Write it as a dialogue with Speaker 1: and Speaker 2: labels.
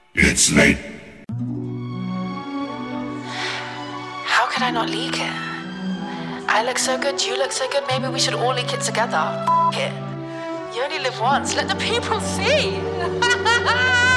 Speaker 1: It's late.
Speaker 2: How could I not leak it? I look so good, you look so good, maybe we should all leak it together. F*** it. You only live once, let the people see.